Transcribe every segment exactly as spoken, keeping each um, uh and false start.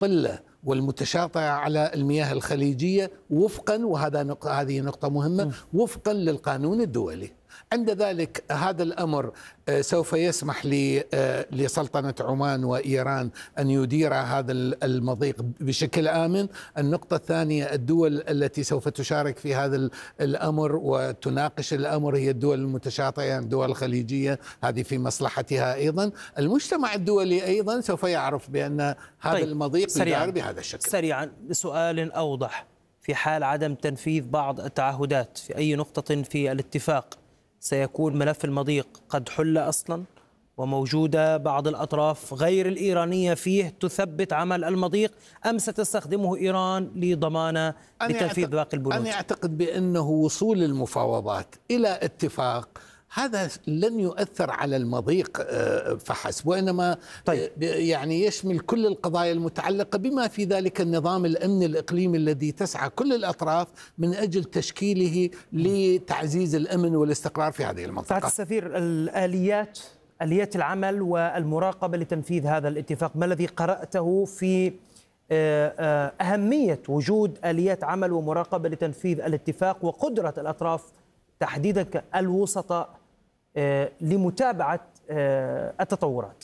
المطلة والمتشاطئة على المياه الخليجية وفقا، وهذا نقطة هذه نقطة مهمة، وفقا للقانون الدولي. عند ذلك هذا الأمر سوف يسمح لسلطنة عمان وإيران أن يدير هذا المضيق بشكل آمن. النقطة الثانية، الدول التي سوف تشارك في هذا الأمر وتناقش الأمر هي الدول المتشاطئة، الدول الخليجية، هذه في مصلحتها أيضا. المجتمع الدولي أيضا سوف يعرف بأن هذا طيب المضيق يدار بهذا الشكل. سريعا سؤال أوضح، في حال عدم تنفيذ بعض التعهدات في أي نقطة في الاتفاق سيكون ملف المضيق قد حل أصلا وموجودة بعض الأطراف غير الإيرانية فيه تثبت عمل المضيق، أم ستستخدمه إيران لضمانة لتنفيذ باقي البنود؟ أنا أعتقد بأنه وصول المفاوضات إلى اتفاق هذا لن يؤثر على المضيق فحسب، وإنما طيب. يعني يشمل كل القضايا المتعلقة بما في ذلك النظام الأمني الإقليمي الذي تسعى كل الأطراف من أجل تشكيله لتعزيز الأمن والاستقرار في هذه المنطقة. سعادة السفير، الآليات آليات العمل والمراقبة لتنفيذ هذا الاتفاق، ما الذي قرأته في أهمية وجود آليات عمل ومراقبة لتنفيذ الاتفاق وقدرة الأطراف تحديدا الوسطاء لمتابعة التطورات؟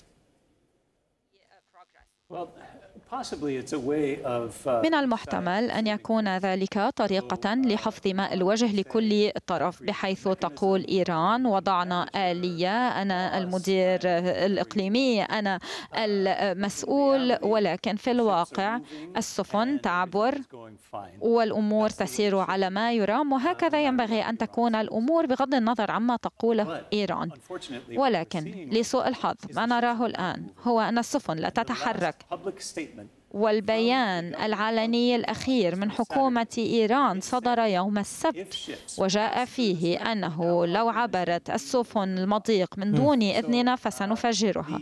من المحتمل أن يكون ذلك طريقة لحفظ ماء الوجه لكل طرف، بحيث تقول إيران وضعنا آلية، أنا المدير الإقليمي، أنا المسؤول، ولكن في الواقع السفن تعبر والأمور تسير على ما يرام، وهكذا ينبغي أن تكون الأمور بغض النظر عما تقوله إيران. ولكن لسوء الحظ ما نراه الآن هو أن السفن لا تتحرك، والبيان العلني الأخير من حكومة إيران صدر يوم السبت وجاء فيه أنه لو عبرت السفن المضيق من دون إذننا فسنفجرها.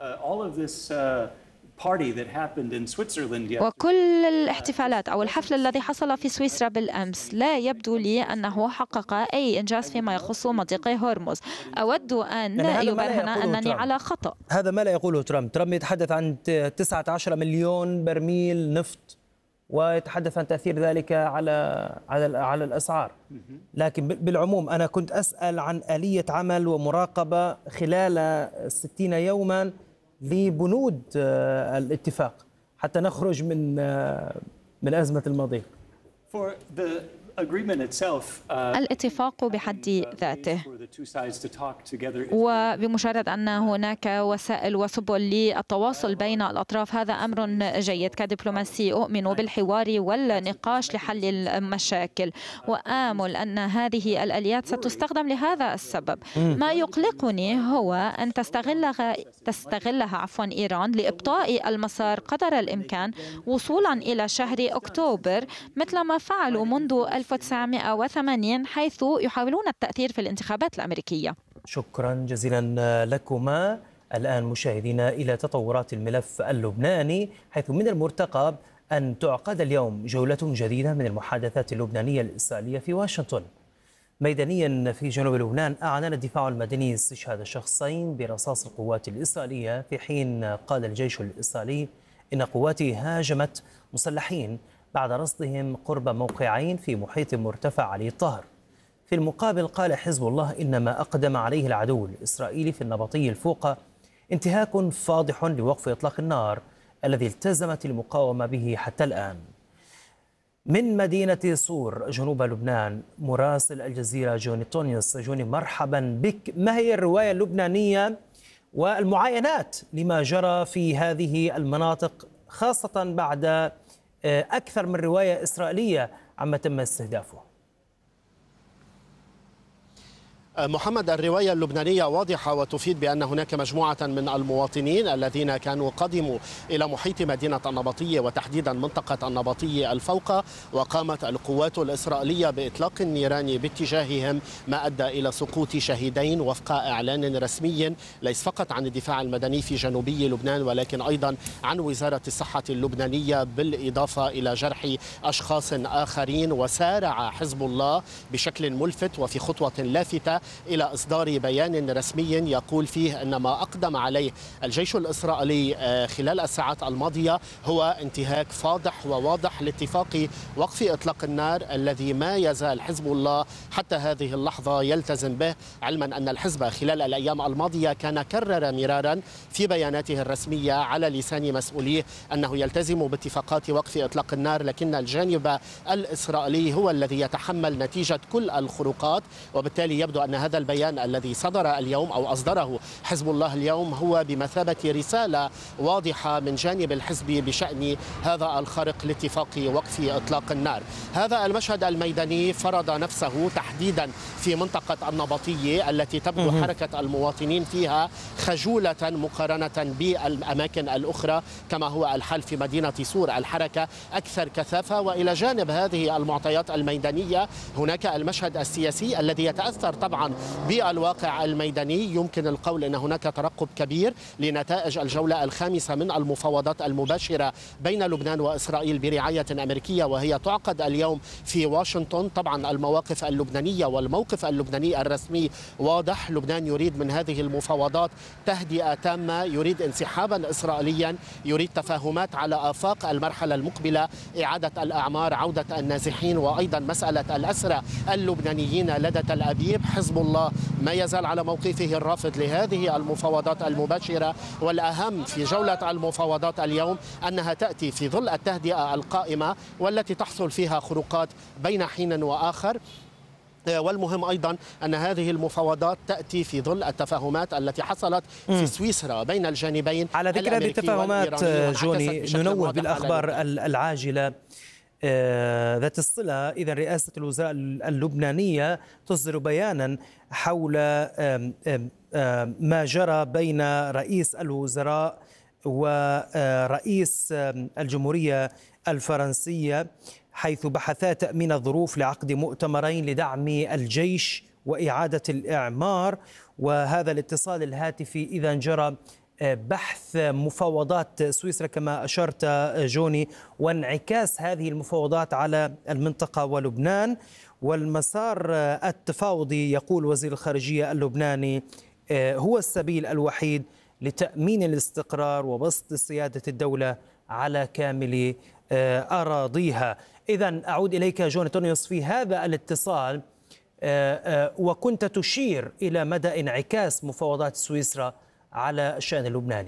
وكل الاحتفالات أو الحفل الذي حصل في سويسرا بالأمس لا يبدو لي أنه حقق أي إنجاز فيما يخص مضيق هرمز. أود أن يعني يبرهن أنني ترامب على خطأ. هذا ما لا يقوله ترامب. ترامب يتحدث عن تسعة عشر مليون برميل نفط ويتحدث عن تأثير ذلك على على على الأسعار، لكن بالعموم أنا كنت أسأل عن آلية عمل ومراقبة خلال ستين يوما لبنود الاتفاق حتى نخرج من من أزمة المضيق. الاتفاق بحد ذاته، وبمجرد أن هناك وسائل وسبل للتواصل بين الأطراف، هذا أمر جيد. كدبلوماسي أؤمن بالحوار والنقاش لحل المشاكل، وآمل أن هذه الآليات ستستخدم لهذا السبب. ما يقلقني هو أن تستغلها تستغلها عفوا إيران لإبطاء المسار قدر الإمكان وصولا إلى شهر أكتوبر، مثل ما فعلوا منذ ألف وتسعمائة وثمانين، حيث يحاولون التأثير في الانتخابات الأمريكية. شكرا جزيلا لكما. الآن مشاهدينا إلى تطورات الملف اللبناني، حيث من المرتقب أن تعقد اليوم جولة جديدة من المحادثات اللبنانية الإسرائيلية في واشنطن. ميدانيا في جنوب لبنان، أعلن الدفاع المدني استشهاد شخصين برصاص القوات الإسرائيلية، في حين قال الجيش الإسرائيلي إن قواته هاجمت مسلحين بعد رصدهم قرب موقعين في محيط مرتفع علي الطاهر. في المقابل قال حزب الله إن ما أقدم عليه العدو الإسرائيلي في النبطي الفوقة انتهاك فاضح لوقف إطلاق النار الذي التزمت المقاومة به حتى الآن. من مدينة صور جنوب لبنان، مراسل الجزيرة جوني تونيوس. جوني، مرحبا بك. ما هي الرواية اللبنانية والمعاينات لما جرى في هذه المناطق، خاصة بعد أكثر من رواية إسرائيلية عما تم استهدافه؟ محمد، الرواية اللبنانية واضحة وتفيد بأن هناك مجموعة من المواطنين الذين كانوا قدموا إلى محيط مدينة النبطية وتحديدا منطقة النبطية الفوقة، وقامت القوات الإسرائيلية بإطلاق النيران باتجاههم، ما أدى إلى سقوط شهيدين وفق إعلان رسمي ليس فقط عن الدفاع المدني في جنوبي لبنان ولكن أيضا عن وزارة الصحة اللبنانية، بالإضافة إلى جرح أشخاص آخرين. وسارع حزب الله بشكل ملفت وفي خطوة لافتة إلى إصدار بيان رسمي يقول فيه أن ما أقدم عليه الجيش الإسرائيلي خلال الساعات الماضية هو انتهاك فاضح وواضح لاتفاق وقف إطلاق النار الذي ما يزال حزب الله حتى هذه اللحظة يلتزم به، علما أن الحزب خلال الأيام الماضية كان كرر مرارا في بياناته الرسمية على لسان مسؤوليه أنه يلتزم باتفاقات وقف إطلاق النار، لكن الجانب الإسرائيلي هو الذي يتحمل نتيجة كل الخروقات. وبالتالي يبدو أن هذا البيان الذي صدر اليوم أو أصدره حزب الله اليوم هو بمثابة رسالة واضحة من جانب الحزب بشأن هذا الخرق لاتفاق وقف إطلاق النار. هذا المشهد الميداني فرض نفسه تحديدا في منطقة النبطية التي تبدو حركة المواطنين فيها خجولة مقارنة بالأماكن الأخرى كما هو الحال في مدينة سور، الحركة أكثر كثافة. وإلى جانب هذه المعطيات الميدانية هناك المشهد السياسي الذي يتأثر طبعا بالواقع الميداني. يمكن القول أن هناك ترقب كبير لنتائج الجولة الخامسة من المفاوضات المباشرة بين لبنان وإسرائيل برعاية أمريكية، وهي تعقد اليوم في واشنطن. طبعا المواقف اللبنانية والموقف اللبناني الرسمي واضح، لبنان يريد من هذه المفاوضات تهدئة تامة، يريد انسحابا إسرائيليا، يريد تفاهمات على آفاق المرحلة المقبلة، إعادة الأعمار، عودة النازحين، وأيضا مسألة الأسرى اللبنانيين لدى تل أبيب. حزب الله ما يزال على موقفه الرافض لهذه المفاوضات المباشرة، والأهم في جولة المفاوضات اليوم أنها تأتي في ظل التهدئة القائمة والتي تحصل فيها خروقات بين حين وآخر. والمهم أيضا أن هذه المفاوضات تأتي في ظل التفاهمات التي حصلت في سويسرا بين الجانبين. على ذكر هذه التفاهمات جوني، ننوه بالأخبار العاجلة ذات الصلة. إذا رئاسة الوزراء اللبنانية تصدر بيانا حول ما جرى بين رئيس الوزراء ورئيس الجمهورية الفرنسية، حيث بحثا تأمين الظروف لعقد مؤتمرين لدعم الجيش وإعادة الإعمار. وهذا الاتصال الهاتفي إذا جرى بحث مفاوضات سويسرا كما أشرت جوني، وانعكاس هذه المفاوضات على المنطقة ولبنان. والمسار التفاوضي يقول وزير الخارجية اللبناني هو السبيل الوحيد لتأمين الاستقرار وبسط سيادة الدولة على كامل أراضيها. إذن أعود إليك جون أنطونيوس في هذا الاتصال، وكنت تشير إلى مدى انعكاس مفاوضات سويسرا على الشأن اللبناني.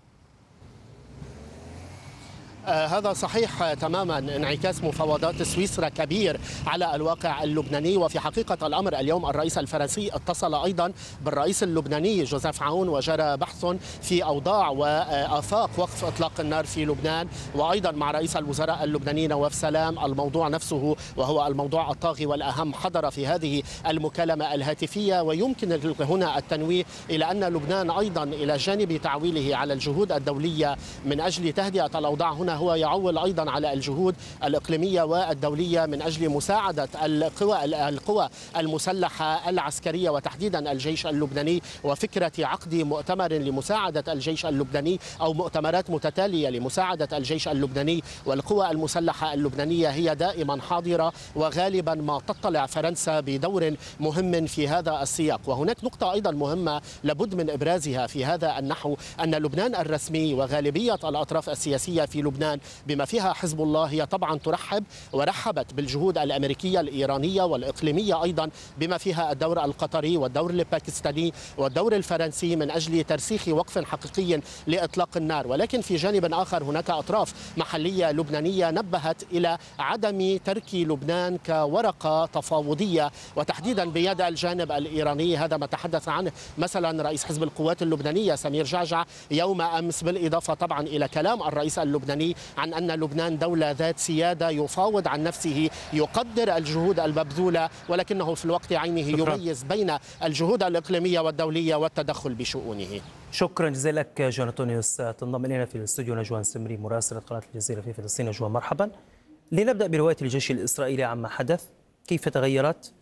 آه هذا صحيح تماما، انعكاس مفاوضات سويسرا كبير على الواقع اللبناني. وفي حقيقة الأمر اليوم الرئيس الفرنسي اتصل أيضا بالرئيس اللبناني جوزيف عون وجرى بحث في أوضاع وآفاق وقف إطلاق النار في لبنان، وأيضا مع رئيس الوزراء اللبناني نواف سلام. الموضوع نفسه وهو الموضوع الطاغي والأهم حضر في هذه المكالمة الهاتفية. ويمكن هنا التنويه إلى أن لبنان أيضا إلى جانب تعويله على الجهود الدولية من أجل تهدئة الأوضاع هنا هو يعول أيضا على الجهود الإقليمية والدولية من أجل مساعدة القوى القوى المسلحة العسكرية وتحديدا الجيش اللبناني، وفكرة عقد مؤتمر لمساعدة الجيش اللبناني أو مؤتمرات متتالية لمساعدة الجيش اللبناني والقوى المسلحة اللبنانية هي دائما حاضرة، وغالبا ما تطلع فرنسا بدور مهم في هذا السياق. وهناك نقطة أيضا مهمة لابد من إبرازها في هذا النحو، أن لبنان الرسمي وغالبية الأطراف السياسية في لبنان بما فيها حزب الله هي طبعا ترحب ورحبت بالجهود الأمريكية الإيرانية والإقليمية أيضا بما فيها الدور القطري والدور الباكستاني والدور الفرنسي من أجل ترسيخ وقف حقيقي لإطلاق النار. ولكن في جانب آخر هناك أطراف محلية لبنانية نبهت إلى عدم ترك لبنان كورقة تفاوضية وتحديدا بيد الجانب الإيراني. هذا ما تحدث عنه مثلا رئيس حزب القوات اللبنانية سمير جعجع يوم أمس، بالإضافة طبعا إلى كلام الرئيس اللبناني عن أن لبنان دولة ذات سيادة، يفاوض عن نفسه، يقدر الجهود المبذولة، ولكنه في الوقت عينه يميز بين الجهود الإقليمية والدولية والتدخل بشؤونه. شكرا جزيلا لك جون أنطونيوس. تنضم إلينا في الاستوديو نجوان سمري مراسلة قناة الجزيرة في فلسطين. نجوان مرحبا. لنبدأ برواية الجيش الإسرائيلي عما حدث، كيف تغيرت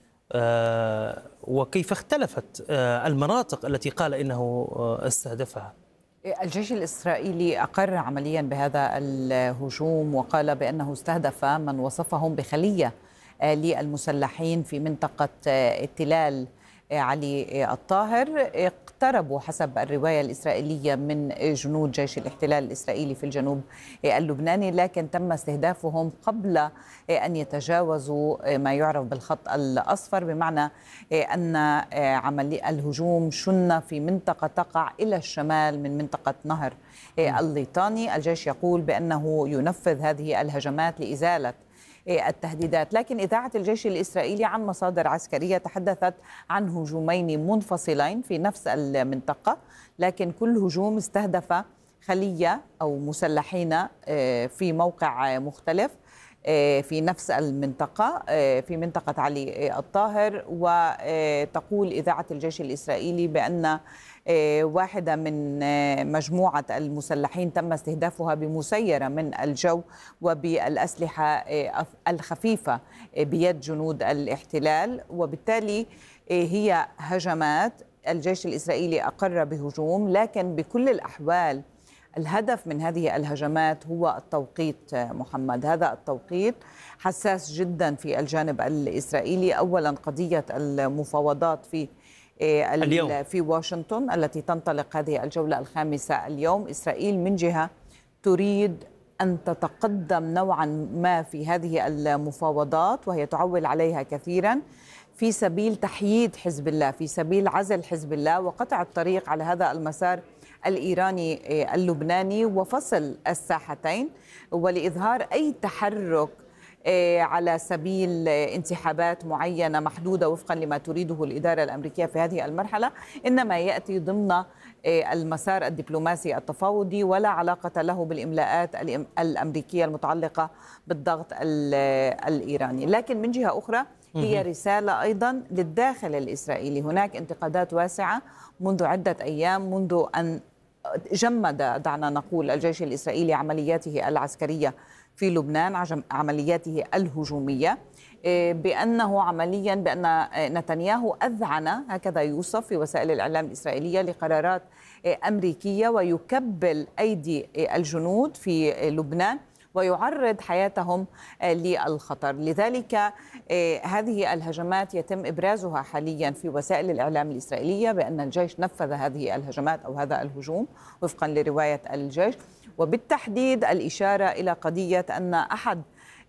آه وكيف اختلفت آه المناطق التي قال إنه آه استهدفها؟ الجيش الإسرائيلي أقر عمليا بهذا الهجوم وقال بأنه استهدف من وصفهم بخلية للمسلحين في منطقة التلال علي الطاهر. اقتربوا حسب الرواية الإسرائيلية من جنود جيش الاحتلال الإسرائيلي في الجنوب اللبناني، لكن تم استهدافهم قبل أن يتجاوزوا ما يعرف بالخط الأصفر، بمعنى أن عملية الهجوم شن في منطقة تقع إلى الشمال من منطقة نهر الليطاني. الجيش يقول بأنه ينفذ هذه الهجمات لإزالة التهديدات، لكن إذاعة الجيش الإسرائيلي عن مصادر عسكرية تحدثت عن هجومين منفصلين في نفس المنطقة، لكن كل هجوم استهدف خلية أو مسلحين في موقع مختلف في نفس المنطقة في منطقة علي الطاهر. وتقول إذاعة الجيش الإسرائيلي بأن واحدة من مجموعة المسلحين تم استهدافها بمسيرة من الجو وبالأسلحة الخفيفة بيد جنود الاحتلال، وبالتالي هي هجمات. الجيش الإسرائيلي أقر بهجوم، لكن بكل الأحوال الهدف من هذه الهجمات هو التوقيت. محمد، هذا التوقيت حساس جدا في الجانب الإسرائيلي. أولا قضية المفاوضات في اليوم في واشنطن التي تنطلق هذه الجولة الخامسة اليوم. إسرائيل من جهة تريد أن تتقدم نوعا ما في هذه المفاوضات، وهي تعول عليها كثيرا في سبيل تحييد حزب الله، في سبيل عزل حزب الله وقطع الطريق على هذا المسار الإيراني اللبناني وفصل الساحتين، ولإظهار أي تحرك على سبيل انسحابات معينة محدودة وفقا لما تريده الإدارة الأمريكية في هذه المرحلة، إنما يأتي ضمن المسار الدبلوماسي التفاوضي ولا علاقة له بالإملاءات الأمريكية المتعلقة بالضغط الإيراني. لكن من جهة أخرى هي رسالة أيضا للداخل الإسرائيلي. هناك انتقادات واسعة منذ عدة أيام، منذ أن جمد دعنا نقول الجيش الإسرائيلي عملياته العسكرية في لبنان، عملياته الهجومية، بأنه عمليا بأن نتنياهو أذعن، هكذا يوصف في وسائل الإعلام الإسرائيلية، لقرارات أمريكية ويكبل أيدي الجنود في لبنان ويعرض حياتهم للخطر. لذلك هذه الهجمات يتم إبرازها حاليا في وسائل الإعلام الإسرائيلية بأن الجيش نفذ هذه الهجمات أو هذا الهجوم وفقا لرواية الجيش، وبالتحديد الإشارة إلى قضية أن أحد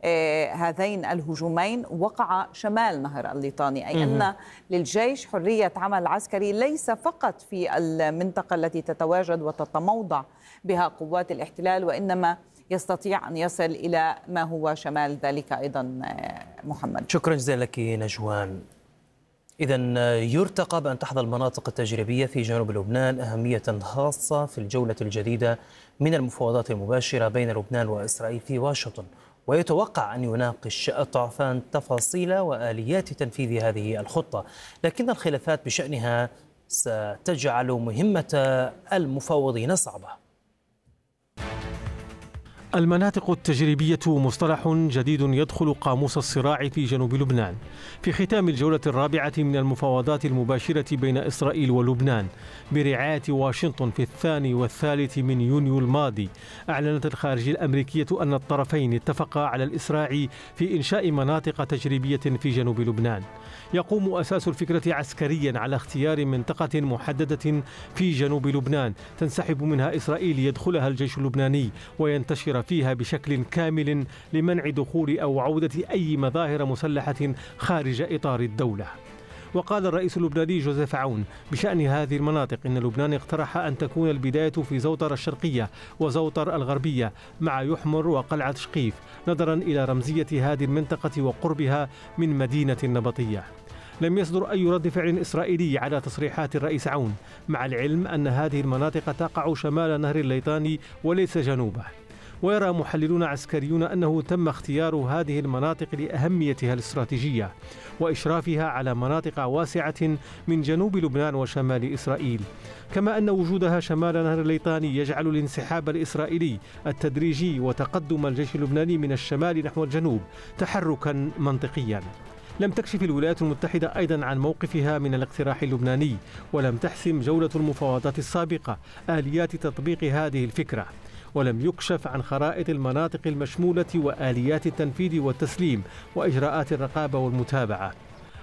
هذين الهجومين وقع شمال نهر الليطاني، أي أن للجيش حرية عمل عسكري ليس فقط في المنطقة التي تتواجد وتتموضع بها قوات الاحتلال، وإنما يستطيع أن يصل إلى ما هو شمال ذلك أيضا. محمد، شكرا جزيلا لك نجوان. إذن يرتقب أن تحظى المناطق التجريبية في جنوب لبنان أهمية خاصة في الجولة الجديدة من المفاوضات المباشرة بين لبنان وإسرائيل في واشنطن، ويتوقع أن يناقش الطرفان تفاصيل وآليات تنفيذ هذه الخطة، لكن الخلافات بشأنها ستجعل مهمة المفاوضين صعبة. المناطق التجريبية مصطلح جديد يدخل قاموس الصراع في جنوب لبنان في ختام الجولة الرابعة من المفاوضات المباشرة بين إسرائيل ولبنان برعاية واشنطن في الثاني والثالث من يونيو الماضي. أعلنت الخارجية الأمريكية أن الطرفين اتفقا على الإسراع في إنشاء مناطق تجريبية في جنوب لبنان. يقوم أساس الفكرة عسكريا على اختيار منطقة محددة في جنوب لبنان تنسحب منها إسرائيل يدخلها الجيش اللبناني وينتشر فيها بشكل كامل لمنع دخول أو عودة أي مظاهر مسلحة خارج إطار الدولة. وقال الرئيس اللبناني جوزيف عون بشأن هذه المناطق إن لبنان اقترح أن تكون البداية في زوطر الشرقية وزوطر الغربية مع يحمر وقلعة شقيف، نظرا إلى رمزية هذه المنطقة وقربها من مدينة النبطية. لم يصدر أي رد فعل إسرائيلي على تصريحات الرئيس عون، مع العلم أن هذه المناطق تقع شمال نهر الليطاني وليس جنوبه. ويرى محللون عسكريون أنه تم اختيار هذه المناطق لأهميتها الاستراتيجية وإشرافها على مناطق واسعة من جنوب لبنان وشمال إسرائيل، كما أن وجودها شمال نهر الليطاني يجعل الانسحاب الإسرائيلي التدريجي وتقدم الجيش اللبناني من الشمال نحو الجنوب تحركا منطقيا. لم تكشف الولايات المتحدة أيضا عن موقفها من الاقتراح اللبناني، ولم تحسم جولة المفاوضات السابقة آليات تطبيق هذه الفكرة، ولم يكشف عن خرائط المناطق المشمولة وآليات التنفيذ والتسليم وإجراءات الرقابة والمتابعة.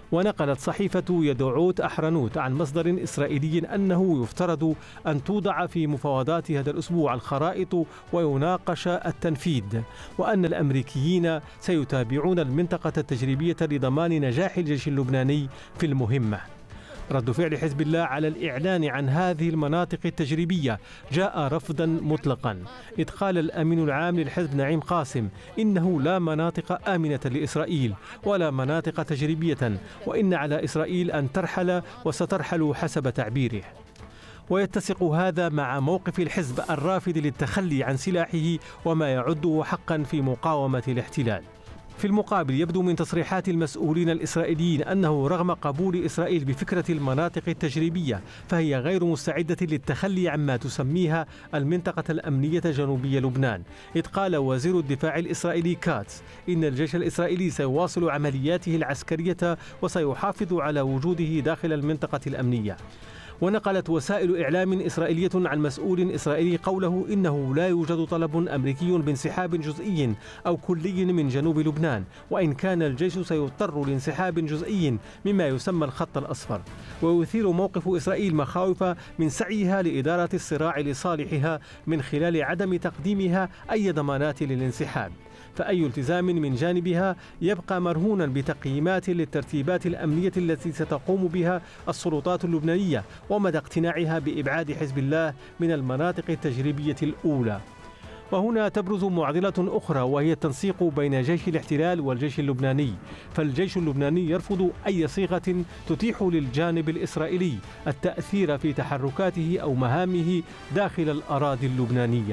ونقلت صحيفة يدعوت أحرنوت عن مصدر إسرائيلي أنه يفترض أن توضع في مفاوضات هذا الأسبوع الخرائط ويناقش التنفيذ، وأن الأمريكيين سيتابعون المنطقة التجريبية لضمان نجاح الجيش اللبناني في المهمة. رد فعل حزب الله على الإعلان عن هذه المناطق التجريبية جاء رفضا مطلقا، إذ قال الأمين العام للحزب نعيم قاسم إنه لا مناطق آمنة لإسرائيل ولا مناطق تجريبية، وإن على إسرائيل أن ترحل وسترحل حسب تعبيره. ويتسق هذا مع موقف الحزب الرافض للتخلي عن سلاحه وما يعده حقا في مقاومة الاحتلال. في المقابل يبدو من تصريحات المسؤولين الإسرائيليين أنه رغم قبول إسرائيل بفكرة المناطق التجريبية فهي غير مستعدة للتخلي عما تسميها المنطقة الأمنية جنوبية لبنان، إذ قال وزير الدفاع الإسرائيلي كاتس إن الجيش الإسرائيلي سيواصل عملياته العسكرية وسيحافظ على وجوده داخل المنطقة الأمنية. ونقلت وسائل إعلام إسرائيلية عن مسؤول إسرائيلي قوله إنه لا يوجد طلب أمريكي بانسحاب جزئي أو كلي من جنوب لبنان، وإن كان الجيش سيضطر لانسحاب جزئي مما يسمى الخط الأصفر. ويثير موقف إسرائيل مخاوف من سعيها لإدارة الصراع لصالحها من خلال عدم تقديمها أي ضمانات للانسحاب، فأي التزام من جانبها يبقى مرهونا بتقييمات للترتيبات الأمنية التي ستقوم بها السلطات اللبنانية ومدى اقتناعها بإبعاد حزب الله من المناطق التجريبية الأولى. وهنا تبرز معضلة أخرى وهي التنسيق بين جيش الاحتلال والجيش اللبناني، فالجيش اللبناني يرفض أي صيغة تتيح للجانب الإسرائيلي التأثير في تحركاته أو مهامه داخل الأراضي اللبنانية.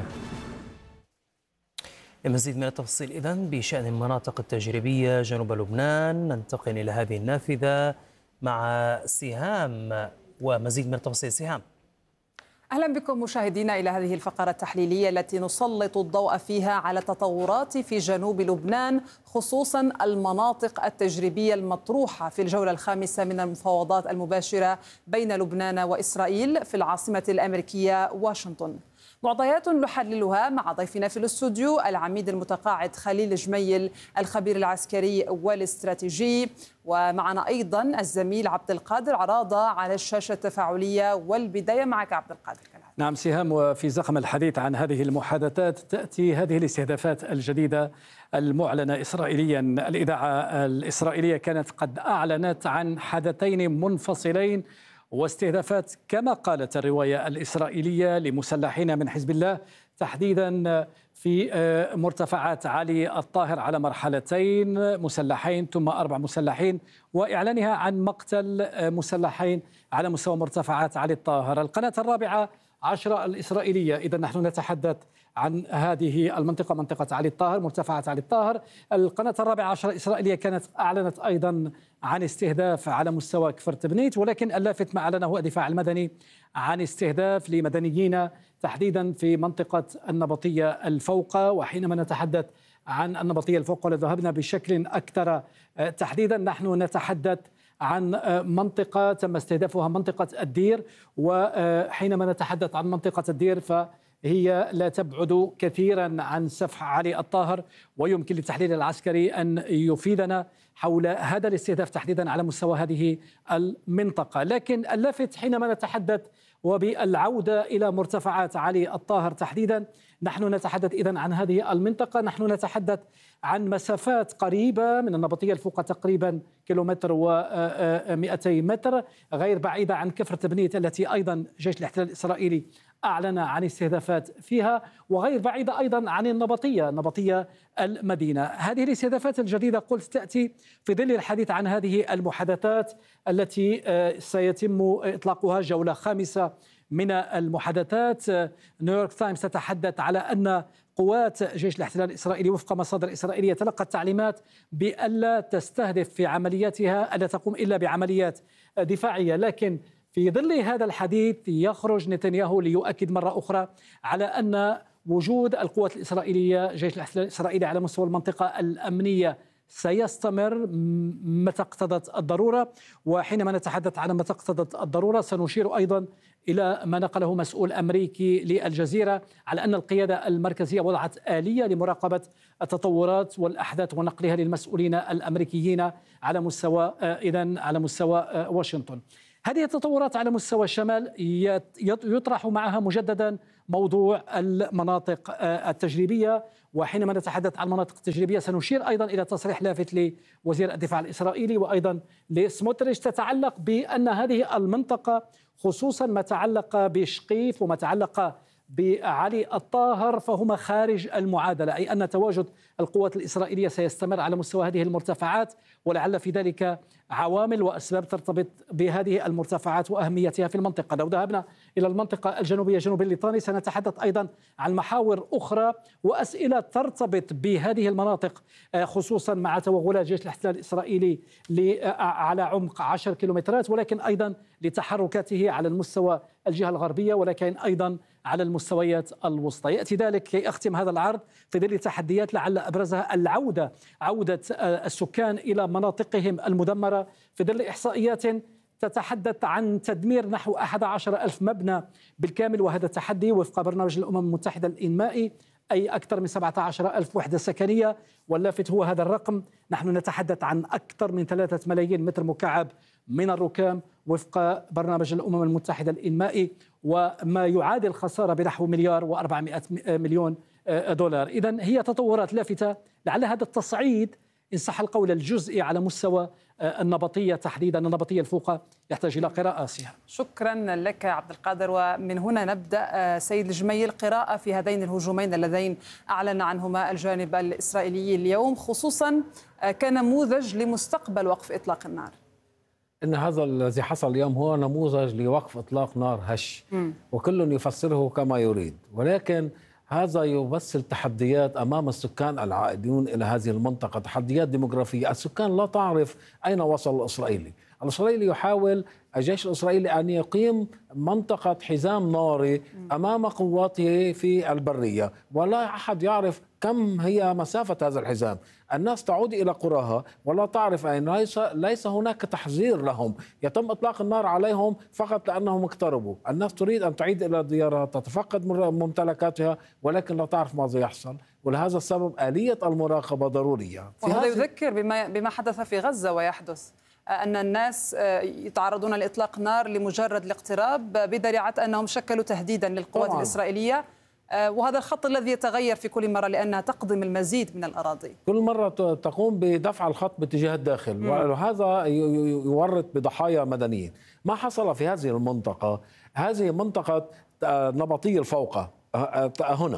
المزيد من التفاصيل إذن بشأن المناطق التجريبية جنوب لبنان ننتقل إلى هذه النافذة مع سهام ومزيد من التفاصيل. سهام، أهلا بكم مشاهدينا إلى هذه الفقرة التحليلية التي نسلط الضوء فيها على التطورات في جنوب لبنان، خصوصا المناطق التجريبية المطروحة في الجولة الخامسة من المفاوضات المباشرة بين لبنان وإسرائيل في العاصمة الأمريكية واشنطن. معطيات نحللها مع ضيفنا في الاستوديو العميد المتقاعد خليل جميل الخبير العسكري والاستراتيجي، ومعنا أيضا الزميل عبد القادر عراضة على الشاشة التفاعلية. والبداية معك عبد القادر. نعم سهام، وفي زخم الحديث عن هذه المحادثات تأتي هذه الاستهدافات الجديدة المعلنة إسرائيليا. الإذاعة الإسرائيلية كانت قد أعلنت عن حدثين منفصلين واستهدافات كما قالت الرواية الإسرائيلية لمسلحين من حزب الله، تحديدا في مرتفعات علي الطاهر على مرحلتين، مسلحين ثم أربع مسلحين، وإعلانها عن مقتل مسلحين على مستوى مرتفعات علي الطاهر. القناة الرابعة عشرة الإسرائيلية، إذا نحن نتحدث عن هذه المنطقة، منطقة علي الطاهر، مرتفعات علي الطاهر. القناة الرابعة عشرة الإسرائيلية كانت أعلنت أيضا عن استهداف على مستوى كفر تبنيت، ولكن اللافت ما أعلنه الدفاع المدني عن استهداف لمدنيين تحديدا في منطقة النبطية الفوقة. وحينما نتحدث عن النبطية الفوقة ذهبنا بشكل أكثر تحديدا، نحن نتحدث عن منطقة تم استهدافها منطقة الدير، وحينما نتحدث عن منطقة الدير فهي لا تبعد كثيرا عن سفح علي الطاهر، ويمكن للتحليل العسكري أن يفيدنا حول هذا الاستهداف تحديدا على مستوى هذه المنطقة. لكن اللافت حينما نتحدث وبالعودة إلى مرتفعات علي الطاهر تحديدا، نحن نتحدث إذن عن هذه المنطقة، نحن نتحدث عن مسافات قريبة من النبطية الفوقة، تقريبا كيلومتر ومئتي متر، غير بعيدة عن كفر تبنيت التي أيضا جيش الاحتلال الإسرائيلي أعلن عن استهدافات فيها، وغير بعيدة أيضا عن النبطية، نبطية المدينة. هذه الاستهدافات الجديدة قلت تأتي في ظل الحديث عن هذه المحادثات التي سيتم إطلاقها جولة خامسة من المحادثات. نيويورك تايمز تتحدث على أن قوات جيش الاحتلال الإسرائيلي وفق مصادر إسرائيلية تلقت تعليمات بألا تستهدف في عملياتها، ألا تقوم إلا بعمليات دفاعية. لكن في ظل هذا الحديث يخرج نتنياهو ليؤكد مرة أخرى على أن وجود القوات الإسرائيلية، جيش الاحتلال الإسرائيلي على مستوى المنطقة الأمنية سيستمر متى اقتضت الضرورة. وحينما نتحدث عن متى اقتضت الضرورة سنشير أيضا إلى ما نقله مسؤول أمريكي للجزيرة على أن القيادة المركزية وضعت آلية لمراقبة التطورات والأحداث ونقلها للمسؤولين الأمريكيين على مستوى إذن على مستوى واشنطن. هذه التطورات على مستوى الشمال يطرح معها مجددا موضوع المناطق التجريبية. وحينما نتحدث عن المناطق التجريبية سنشير أيضا إلى تصريح لافت لوزير الدفاع الإسرائيلي وأيضا لسموتريتش تتعلق بأن هذه المنطقة خصوصا ما تعلق بشقيف وما تعلق بعلي الطاهر فهما خارج المعادلة، أي أن تواجد القوات الإسرائيلية سيستمر على مستوى هذه المرتفعات، ولعل في ذلك عوامل وأسباب ترتبط بهذه المرتفعات وأهميتها في المنطقة. لو ذهبنا إلى المنطقة الجنوبية جنوب الليطاني سنتحدث أيضا عن محاور أخرى وأسئلة ترتبط بهذه المناطق خصوصا مع توغلات جيش الاحتلال الإسرائيلي على عمق عشر كيلومترات، ولكن أيضا لتحركاته على المستوى الجهة الغربية ولكن أيضا على المستويات الوسطى. يأتي ذلك كي أختم هذا العرض في ظل تحديات لعل أبرزها العودة عودة السكان إلى مناطقهم المدمرة في ظل إحصائيات تتحدث عن تدمير نحو أحد عشر ألف مبنى بالكامل، وهذا تحدي وفق برنامج الأمم المتحدة الإنمائي، أي أكثر من سبعة عشر ألف وحدة سكنية. واللافت هو هذا الرقم، نحن نتحدث عن أكثر من ثلاثة ملايين متر مكعب من الركام وفق برنامج الأمم المتحدة الإنمائي، وما يعادل خسارة بنحو مليار وأربعمائة مليون دولار. إذن هي تطورات لافتة، لعل هذا التصعيد إن صح القول الجزئي على مستوى النبطية تحديدا النبطية الفوقة يحتاج إلى قراءة آسيا. شكرا لك عبد القادر. ومن هنا نبدأ سيد الجميل، قراءة في هذين الهجومين اللذين أعلن عنهما الجانب الإسرائيلي اليوم، خصوصا كنموذج لمستقبل وقف إطلاق النار. إن هذا الذي حصل اليوم هو نموذج لوقف إطلاق نار هش، م. وكل يفسره كما يريد، ولكن هذا يمثل تحديات أمام السكان العائدون إلى هذه المنطقة، تحديات ديموغرافية. السكان لا تعرف أين وصل الإسرائيلي. الإسرائيلي يحاول الجيش الإسرائيلي أن يقيم منطقة حزام ناري أمام قواته في البرية، ولا أحد يعرف كم هي مسافة هذا الحزام. الناس تعود إلى قراها ولا تعرف أين. ليس, ليس هناك تحذير لهم، يتم إطلاق النار عليهم فقط لأنهم اقتربوا. الناس تريد أن تعيد إلى ديارها، تتفقد ممتلكاتها، ولكن لا تعرف ماذا يحصل. ولهذا السبب آلية المراقبة ضرورية. وهذا يذكر بما, بما حدث في غزة ويحدث أن الناس يتعرضون لإطلاق نار لمجرد الاقتراب بذريعة أنهم شكلوا تهديدا للقوات طبعاً. الإسرائيلية، وهذا الخط الذي يتغير في كل مرة لأنها تقدم المزيد من الأراضي. كل مرة تقوم بدفع الخط باتجاه الداخل، مم. وهذا يورط بضحايا مدنيين. ما حصل في هذه المنطقة، هذه منطقة نبطية الفوقة هنا،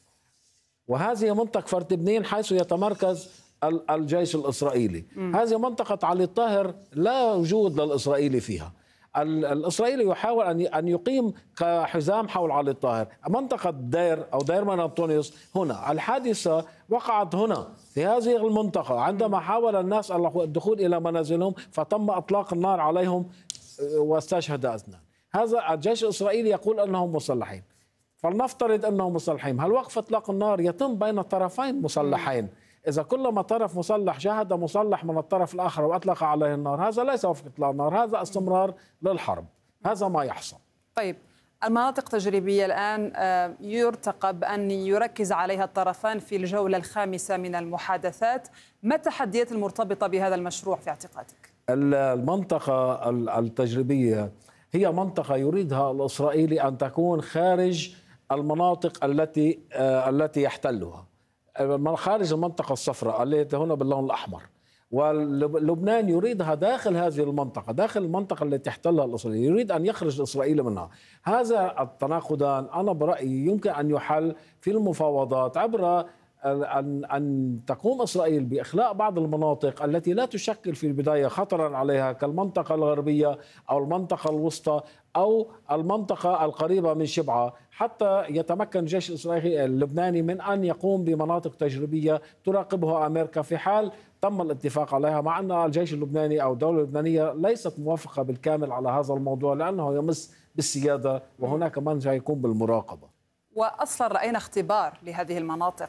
وهذه منطقة فرتبنين حيث يتمركز الجيش الإسرائيلي. مم. هذه منطقة علي الطاهر لا وجود للإسرائيلي فيها. الإسرائيلي يحاول أن يقيم كحزام حول علي الطاهر. منطقة دير أو دير من أنطونيوس هنا، الحادثة وقعت هنا في هذه المنطقة عندما حاول الناس الدخول إلى منازلهم فتم إطلاق النار عليهم واستشهد اثنان. هذا الجيش الإسرائيلي يقول أنهم مسلحين، فلنفترض أنهم مسلحين. هل وقف إطلاق النار يتم بين الطرفين مسلحين؟ إذا كلما طرف مسلح شاهد مسلح من الطرف الآخر وأطلق عليه النار، هذا ليس وقف إطلاق النار، هذا استمرار للحرب. هذا ما يحصل. طيب، المناطق التجريبية الآن يرتقب أن يركز عليها الطرفان في الجولة الخامسة من المحادثات. ما التحديات المرتبطة بهذا المشروع في اعتقادك؟ المنطقة التجريبية هي منطقة يريدها الإسرائيلي أن تكون خارج المناطق التي التي يحتلها، خارج المنطقة الصفراء التي هنا باللون الأحمر، ولبنان يريدها داخل هذه المنطقة، داخل المنطقة التي يحتلها الإسرائيلي، يريد أن يخرج إسرائيل منها. هذا التناقضان أنا برأيي يمكن أن يحل في المفاوضات عبر أن أن تقوم إسرائيل بإخلاء بعض المناطق التي لا تشكل في البداية خطرا عليها كالمنطقة الغربية أو المنطقة الوسطى أو المنطقة القريبة من شبعة، حتى يتمكن الجيش الإسرائيلي اللبناني من أن يقوم بمناطق تجريبية تراقبها أمريكا في حال تم الاتفاق عليها، مع أن الجيش اللبناني أو الدولة اللبنانية ليست موافقة بالكامل على هذا الموضوع لأنه يمس بالسيادة، وهناك من سيكون بالمراقبة. وأصلا رأينا اختبار لهذه المناطق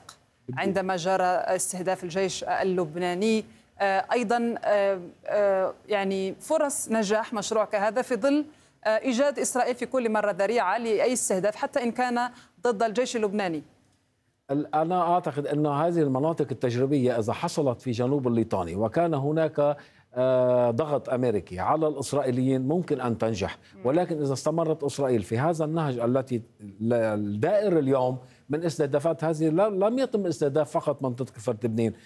عندما جرى استهداف الجيش اللبناني. أيضا يعني فرص نجاح مشروع كهذا في ظل إيجاد إسرائيل في كل مرة ذريعة لأي استهداف حتى إن كان ضد الجيش اللبناني. أنا أعتقد أن هذه المناطق التجريبية إذا حصلت في جنوب الليطاني وكان هناك ضغط أمريكي على الإسرائيليين ممكن أن تنجح، ولكن إذا استمرت إسرائيل في هذا النهج التي الدائر اليوم من استهدافات هذه، لم يتم استهداف فقط منطقة فرتبنين،